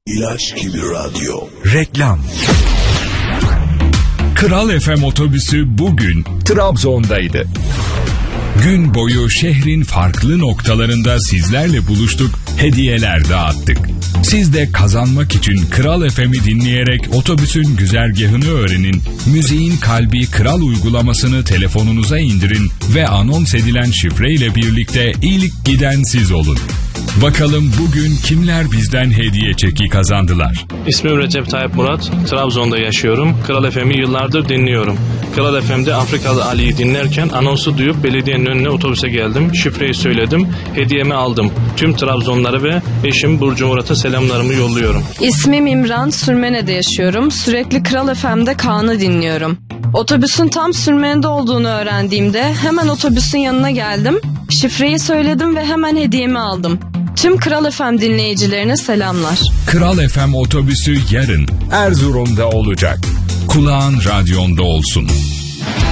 İlaç gibi radyo. Reklam. Kral FM otobüsü bugün Trabzon'daydı. Gün boyu şehrin farklı noktalarında sizlerle buluştuk, hediyeler dağıttık. Siz de kazanmak için Kral FM'i dinleyerek otobüsün güzergahını öğrenin, müziğin kalbi Kral uygulamasını telefonunuza indirin ve anons edilen şifreyle birlikte ilk giden siz olun. Bakalım bugün kimler bizden hediye çeki kazandılar? İsmim Recep Tayyip Murat, Trabzon'da yaşıyorum. Kral FM'i yıllardır dinliyorum. Kral FM'de Afrikalı Ali'yi dinlerken anonsu duyup belediyenin önüne otobüse geldim. Şifreyi söyledim, hediyemi aldım. Tüm Trabzonlara ve eşim Burcu Murat'a selamlarımı yolluyorum. İsmim İmran, Sürmene'de yaşıyorum. Sürekli Kral FM'de Kaan'ı dinliyorum. Otobüsün tam Sürmene'de olduğunu öğrendiğimde hemen otobüsün yanına geldim. Şifreyi söyledim ve hemen hediyemi aldım. Tüm Kral FM dinleyicilerine selamlar. Kral FM otobüsü yarın Erzurum'da olacak. Kulağın radyonda olsun.